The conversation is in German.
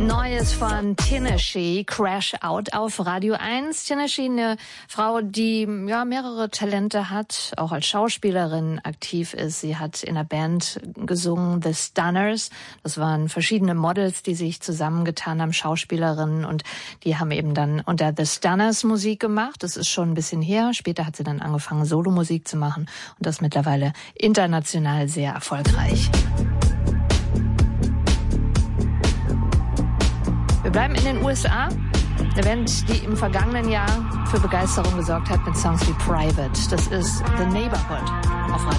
Neues von Tennessee, Crash Out auf Radio 1. Tennessee, eine Frau, die mehrere Talente hat, auch als Schauspielerin aktiv ist. Sie hat in einer Band gesungen, The Stunners. Das waren verschiedene Models, die sich zusammengetan haben, Schauspielerinnen, und die haben eben dann unter The Stunners Musik gemacht. Das ist schon ein bisschen her. Später hat sie dann angefangen, Solomusik zu machen, und das mittlerweile international sehr erfolgreich. Wir bleiben in den USA. Eine Band, die im vergangenen Jahr für Begeisterung gesorgt hat mit Songs wie Private. Das ist The Neighborhood auf Radio